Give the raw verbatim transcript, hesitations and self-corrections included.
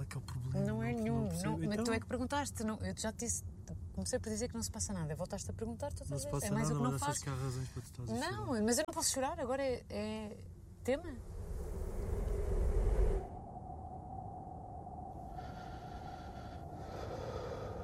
é que é o problema? Não é Não- nenhum. não percebo. Não, mas Então, tu é que perguntaste. Não, eu já te disse. Comecei por dizer que não se passa nada. Voltaste a perguntar, tu Não estás se a passa É mais nada, o que não mas achas faço. que há razões para tu estás a chorar? Não, mas eu não posso chorar. Agora é, é tema.